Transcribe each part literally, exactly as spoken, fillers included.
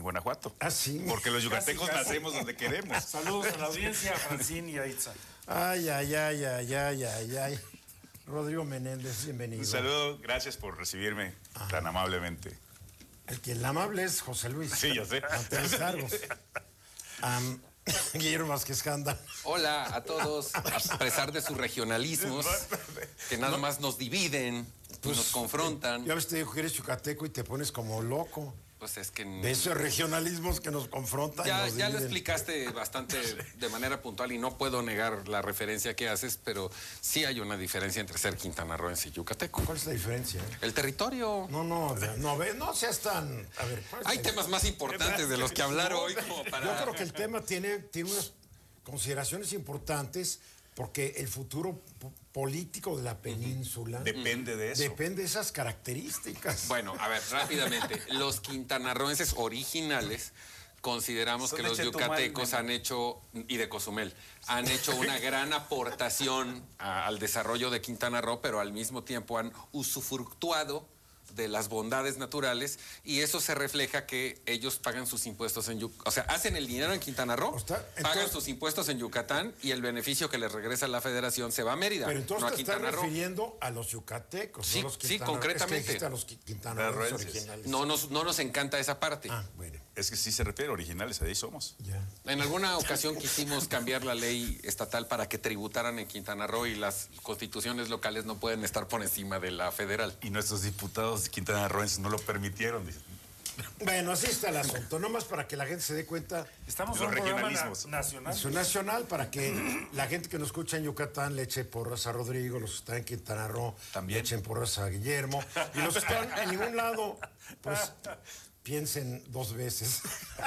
Guanajuato. Ah, sí. Porque los yucatecos Casi, casi. nacemos donde queremos. Saludos a la audiencia, a Francine y a Itza. Ay, ay, ay, ay, ay, ay, ay. Rodrigo Menéndez, bienvenido. Un saludo, gracias por recibirme Ajá. tan amablemente. El que el amable es José Luis. Sí, ya sé. Ante los cargos. Um, Guillermo Vázquez Canda. Hola a todos, a pesar de sus regionalismos, que nada más nos dividen, pues, nos confrontan. Ya ves, te dijo que eres yucateco y te pones como loco. Pues es que... De esos regionalismos que nos confrontan. Ya, y nos ya lo dividen. explicaste bastante de manera puntual y no puedo negar la referencia que haces, pero sí hay una diferencia entre ser quintanarroense y yucateco. ¿Cuál es la diferencia? eh? El territorio. No, no, no, no, ve, no seas tan... A ver, ¿cuál es Hay la- temas más importantes de los que hablar hoy como para... Yo creo que el tema tiene, tiene unas consideraciones importantes porque el futuro po- político de la península Depende de eso. depende de esas características. Bueno, a ver, rápidamente. Los quintanarroenses originales consideramos Son que de los Chetumal, yucatecos ¿no? han hecho, y de Cozumel, han hecho una gran aportación a- al desarrollo de Quintana Roo, pero al mismo tiempo han usufructuado de las bondades naturales y eso se refleja que ellos pagan sus impuestos en Yucatán. O sea, hacen el dinero en Quintana Roo, O sea, pagan entonces- sus impuestos en Yucatán y el beneficio que les regresa a la federación se va a Mérida, Pero entonces no a te estás Quintana Roo. refiriendo a los yucatecos, Sí, no a los sí, quintanarroenses. concretamente. Es que dijiste a los qui- quintanarroenses Narroenses. originales. No nos, no nos encanta esa parte. Ah, bueno, Es que sí se refiere, originales, ahí somos. ya. En alguna ocasión quisimos cambiar la ley estatal para que tributaran en Quintana Roo y las constituciones locales no pueden estar por encima de la federal. Y nuestros diputados quintanarroenses no lo permitieron. dicen. Bueno, así está el asunto. Nomás para que la gente se dé cuenta. Estamos en Los un programa na- regionalismos. nacional. Es un nacional para que la gente que nos escucha en Yucatán le eche porras a Rodrigo, los que están en Quintana Roo También. le echen porras a Guillermo, y los que están en ningún lado, pues piensen dos veces.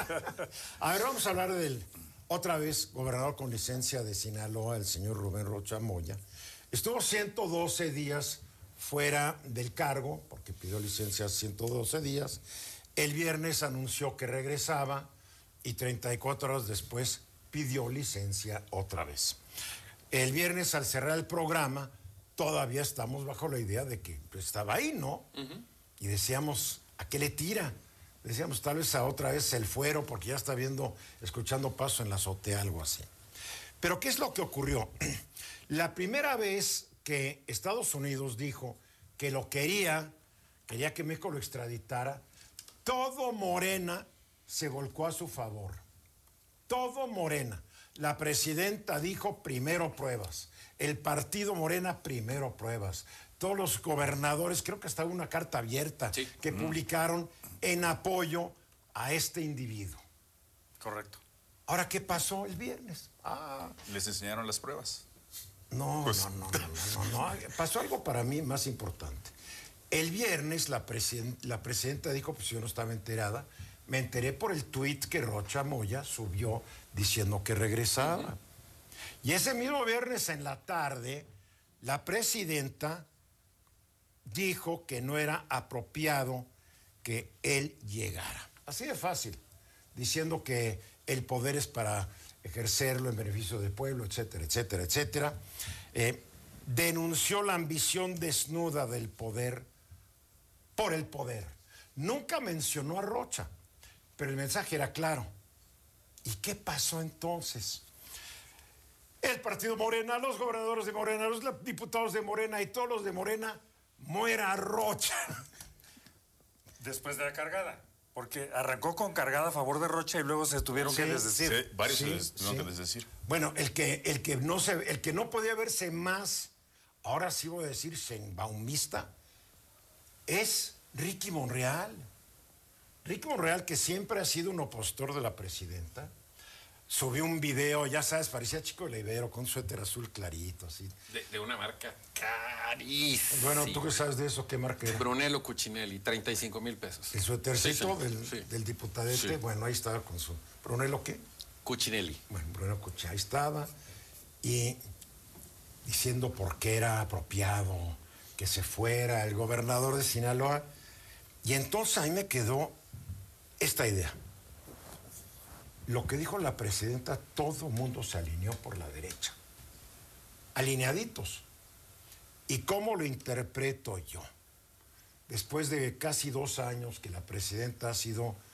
A ver, vamos a hablar del, otra vez, gobernador con licencia de Sinaloa, el señor Rubén Rocha Moya. Estuvo ciento doce días fuera del cargo, porque pidió licencia ciento doce días. El viernes anunció que regresaba y treinta y cuatro horas después pidió licencia otra vez. El viernes, al cerrar el programa, todavía estamos bajo la idea de que pues, estaba ahí, ¿no? Y decíamos, ¿a qué le tira? Decíamos, tal vez a otra vez el fuero, porque ya está viendo, escuchando paso en la azotea, algo así. Pero, ¿qué es lo que ocurrió? La primera vez que Estados Unidos dijo que lo quería, quería que México lo extraditara, todo Morena se volcó a su favor. Todo Morena. La presidenta dijo primero pruebas. El partido Morena primero pruebas. Todos los gobernadores, creo que hasta hubo una carta abierta Sí. que publicaron en apoyo a este individuo. Correcto. Ahora, ¿qué pasó el viernes? Ah, Les enseñaron las pruebas. no, Pues- no, no, no, no, no, no. Pasó algo para mí más importante. El viernes la, presiden- la presidenta dijo, pues yo no estaba enterada, me enteré por el tuit que Rocha Moya subió diciendo que regresaba. Y ese mismo viernes en la tarde, la presidenta dijo que no era apropiado que él llegara. Así de fácil, diciendo que el poder es para ejercerlo en beneficio del pueblo, etcétera, etcétera, etcétera. Eh, denunció la ambición desnuda del poder por el poder. Nunca mencionó a Rocha, pero el mensaje era claro. ¿Y qué pasó entonces? El partido Morena, los gobernadores de Morena, los diputados de Morena y todos los de Morena, muera Rocha. Después de la cargada. Porque arrancó con cargada a favor de Rocha y luego se tuvieron Sí, que desdecir. Sí, varios Sí, se les tuvieron sí. que desdecir. Bueno, el que, el que no se, el que no podía verse más, ahora sí voy a decir Sheinbaumista, es Ricky Monreal. Ricky Monreal, que siempre ha sido un opositor de la presidenta, subió un video, ya sabes, parecía Chico de Ibero con suéter azul clarito, así. De, de una marca carísima. Bueno, ¿tú qué sabes de eso? ¿Qué marca era? Brunello Cucinelli, treinta y cinco mil pesos. El suétercito Sí, sí, del, sí. del diputadete, Sí. bueno, ahí estaba con su... ¿Brunello qué? Cucinelli. Bueno, Bruno Cuchi, ahí estaba, y diciendo por qué era apropiado que se fuera el gobernador de Sinaloa. Y entonces ahí me quedó esta idea. Lo que dijo la presidenta, todo mundo se alineó por la derecha. Alineaditos. ¿Y cómo lo interpreto yo? Después de casi dos años que la presidenta ha sido